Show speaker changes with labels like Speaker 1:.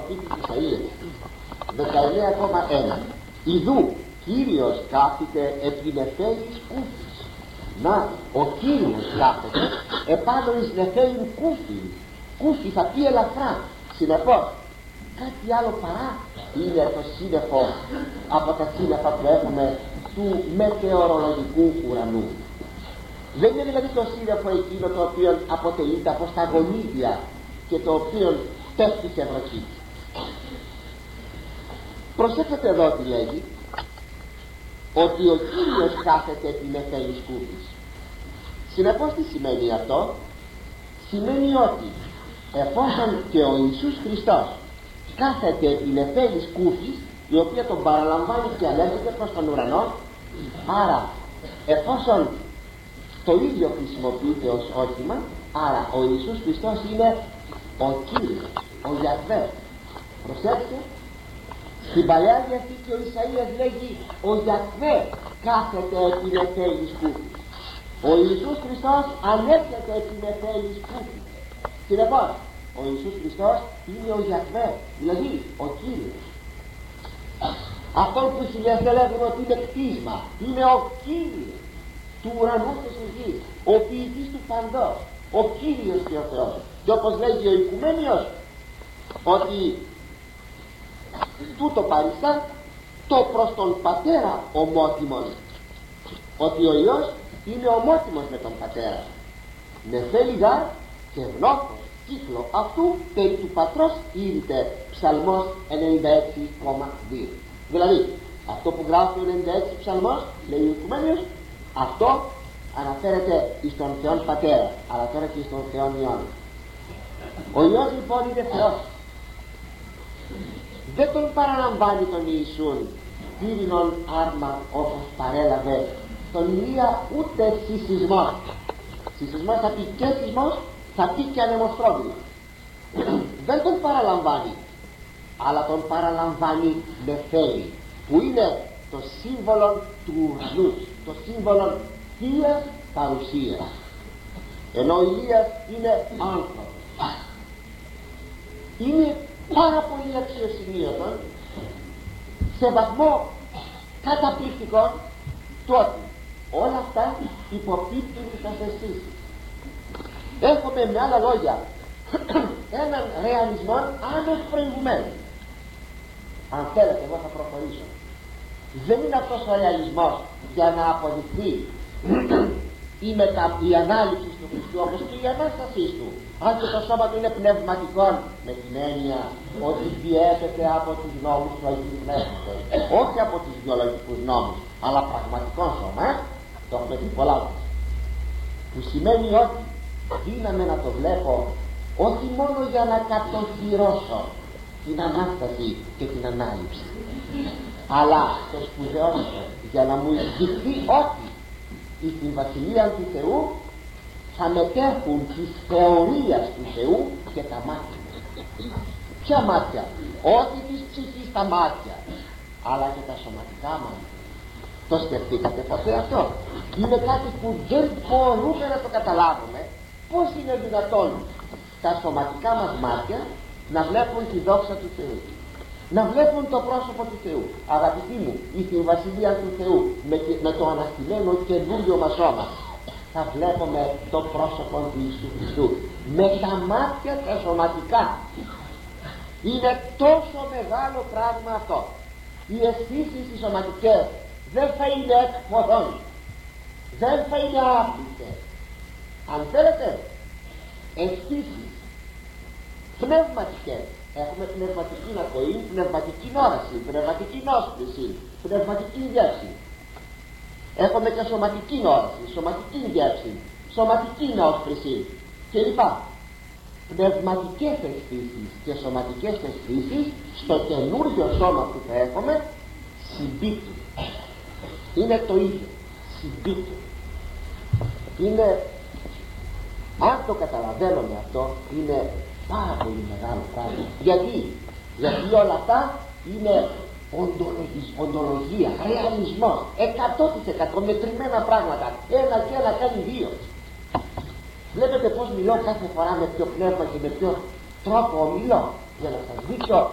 Speaker 1: προφήτης Ισαΐας 19,1. Ιδού Κύριος κάθεται επί νεφέλης κούφης. Να, ο Κύριος κάθεται επάνω εις νεφέλην κούφη. Κούφη θα πει ελαφρά. Συνεπώς κάτι άλλο παρά είναι το σύννεφο από τα σύννεφα που έχουμε του μετεωρολογικού ουρανού. Δεν είναι δηλαδή το σύννεφο εκείνο το οποίο αποτελείται από σταγονίδια και το οποίο πέφτει σε βροχή. Προσέξτε εδώ τι λέγει, ότι ο Κύριος κάθεται επί νεφέλης κούφης. Συνεπώς τι σημαίνει αυτό? Σημαίνει ότι εφόσον και ο Ιησούς Χριστός κάθεται επί νεφέλης κούφης, η οποία τον παραλαμβάνει και ανέρχεται προς τον ουρανό, άρα εφόσον το ίδιο χρησιμοποιείται ως όχημα, άρα ο Ιησούς Χριστός είναι ο Κύριος, ο Ιαχβέ. Προσέξτε, στην Παλαιά Διαθήκη ο Ισαΐας λέγει ο Ιαχβέ κάθεται επί νεφέλης κούφης. Ο Ιησούς Χριστός ανέρχεται επί νεφέλης κούφης. Συνεπώς ο Ιησούς Χριστός είναι ο Ιαχβέ, δηλαδή ο Κύριος. Αυτό που συνέχεια λέγουμε ότι είναι κτίσμα, είναι ο Κύριος του ουρανού και της γης, ο ποιητής του παντός, ο Κύριος και ο Θεός. Και όπως λέγει ο Οικουμένιος, ότι τούτο παριστά το προς τον Πατέρα ομότιμον, ότι ο Υιός είναι ομότιμος με τον Πατέρα. Νεφέλη γάρ και γνώθος κύκλο αυτού περί του Πατρός ήρθε. Ψαλμός 96,2. Δηλαδή αυτό που γράφει ο 96 ψαλμός, λέει ο Οικουμένιος, αυτό αναφέρεται εις τον Θεόν Πατέρα, αλλά τώρα και εις τον Θεόν Υιόν. Ο Υιός λοιπόν είναι Θεός. Δεν τον παραλαμβάνει τον Ιησούν πύρινον άρμα όπως παρέλαβε τον Ηλία, ούτε συσσισμός. Συσσισμός θα πει και σεισμός, θα πει και ανεμοστρόβιλο. Δεν τον παραλαμβάνει, αλλά τον παραλαμβάνει νεφέλη, που είναι το σύμβολο του ουρανού, το σύμβολο θείας παρουσίας. Ενώ ο Ηλίας είναι άνθρωπος. Είναι πάρα πολύ αξιοσημείωτο, σε βαθμό καταπληκτικό, το ότι όλα αυτά υποπίπτουν στις αισθήσεις. Έχουμε με άλλα λόγια έναν ρεαλισμό άνευ προηγουμένου. Αν θέλετε, εγώ θα προχωρήσω. Δεν είναι αυτός ο ρεαλισμός για να αποδειχθεί η ανάληψη του Χριστού, όπως και η Ανάστασή του. Αν και το σώμα του είναι πνευματικό, με την έννοια ότι διέπεται από τους νόμους του Αγίου Πνεύματος, όχι από τους βιολογικούς νόμους, αλλά πραγματικό σώμα, το έχουμε πει πολλά, που σημαίνει ότι δύναμαι να το βλέπω όχι μόνο για να κατοχυρώσω την Ανάσταση και την Ανάληψη, αλλά το σπουδαιότερο για να μου εξηγηθεί ότι στην Βασιλεία του Θεού θα μετέχουν της θεωρίας του Θεού και τα μάτια. Ποια μάτια? Όχι της ψυχής τα μάτια, αλλά και τα σωματικά μάτια. Το σκεφτήκατε ποτέ αυτό? Είναι κάτι που δεν μπορούμε να το καταλάβουμε. Πώς είναι δυνατόν τα σωματικά μας μάτια να βλέπουν τη δόξα του Θεού, να βλέπουν το πρόσωπο του Θεού? Αγαπητοί μου, στην Βασιλεία του Θεού με το αναστημένο καινούριο μας σώμα θα βλέπουμε το πρόσωπο του Ιησού Χριστού με τα μάτια τα σωματικά. Είναι τόσο μεγάλο πράγμα αυτό. Οι αισθήσεις οι σωματικές δεν θα είναι εκποδών, δεν θα είναι άπλητες. Αν θέλετε, αισθήσεις πνευματικές, έχουμε πνευματική ακοή, πνευματική όραση, πνευματική νόσπληση, πνευματική γεύση. Έχουμε και σωματική όραση, σωματική γεύση, σωματική νόσπληση κλπ. Πνευματικές αισθήσεις και σωματικές αισθήσεις στο καινούριο σώμα που θα έχουμε συμπίπτουν. Είναι το ίδιο, συμπίπτουν. Είναι, αν το καταλαβαίνουμε αυτό, είναι πάρα πολύ μεγάλο πράγμα. Γιατί όλα αυτά είναι οντολογία, ρεαλισμός, 100% μετρημένα πράγματα. Ένα και ένα κάνει δύο. Βλέπετε πως μιλώ κάθε φορά με ποιο πνεύμα και με ποιο τρόπο μιλώ, για να σας δείξω